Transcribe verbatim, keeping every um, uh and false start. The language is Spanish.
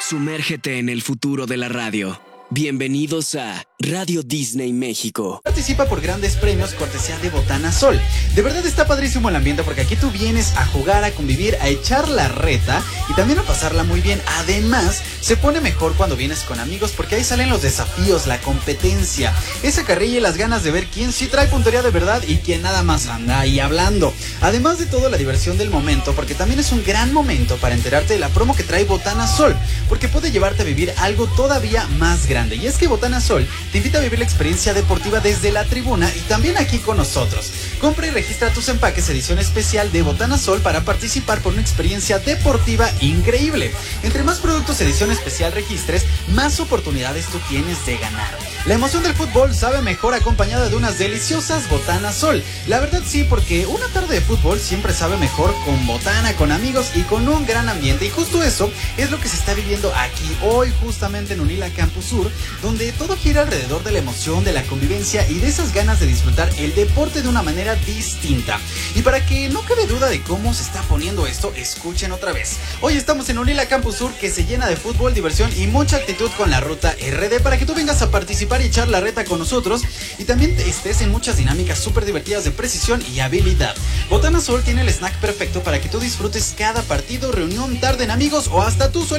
Sumérgete en el futuro de la radio. Bienvenidos a Radio Disney México. Participa por grandes premios cortesía de Botana Sol. De verdad está padrísimo el ambiente porque aquí tú vienes a jugar, a convivir, a echar la reta y también a pasarla muy bien. Además, se pone mejor cuando vienes con amigos porque ahí salen los desafíos, la competencia, esa carrilla y las ganas de ver quién sí trae puntería de verdad y quién nada más anda ahí hablando. Además de todo, la diversión del momento, porque también es un gran momento para enterarte de la promo que trae Botana Sol, porque puede llevarte a vivir algo todavía más grande. Y es que Botana Sol te invita a vivir la experiencia deportiva desde la tribuna y también aquí con nosotros. Compra y registra tus empaques edición especial de Botana Sol para participar por una experiencia deportiva increíble. Entre más productos edición especial registres, más oportunidades tú tienes de ganar. La emoción del fútbol sabe mejor acompañada de unas deliciosas Botana Sol. La verdad sí, porque una tarde de fútbol siempre sabe mejor con botana, con amigos y con un gran ambiente. Y justo eso es lo que se está viviendo aquí hoy, justamente en Unila Campus Sur, donde todo gira alrededor de la emoción, de la convivencia y de esas ganas de disfrutar el deporte de una manera distinta. Y para que no quede duda de cómo se está poniendo esto, escuchen otra vez. Hoy estamos en Unila Campus Sur, que se llena de fútbol, diversión y mucha actitud con la ruta R D para que tú vengas a participar y echar la reta con nosotros y también estés en muchas dinámicas súper divertidas de precisión y habilidad. Botana Sol tiene el snack perfecto para que tú disfrutes cada partido, reunión, tarde en amigos o hasta tú solo.